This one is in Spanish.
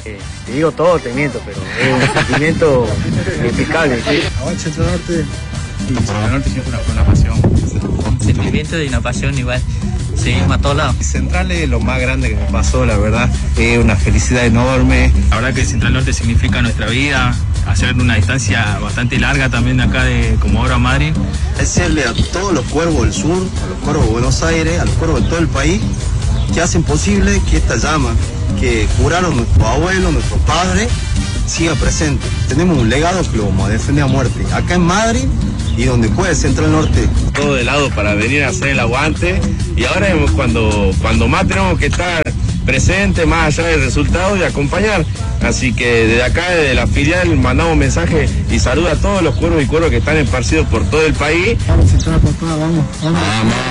Te digo todo, te miento, pero es un sentimiento inexplicable, ¿sí? Aguante Central Norte. Central Norte siempre fue una pasión. Un sentimiento y una pasión igual. Seguimos a todos lados. Central es lo más grande que me pasó, la verdad. Es una felicidad enorme. La verdad que Central Norte significa nuestra vida. Hacer una distancia bastante larga también de acá de Comodoro a Madrid. Agradecerle a todos los cuervos del sur, a los cuervos de Buenos Aires, a los cuervos de todo el país, que hacen posible que esta llama que curaron nuestros abuelos, nuestros padres, siga presente. Tenemos un legado que lo vamos a defender a muerte. Acá en Madrid y donde puede Central Norte. Todo de lado para venir a hacer el aguante. Y ahora es cuando más tenemos que estar presentes, más allá del resultado y acompañar. Así que desde acá, desde la filial, mandamos mensaje y saludo a todos los cuervos y cuervos que están esparcidos por todo el país. Vamos Central, papá, vamos.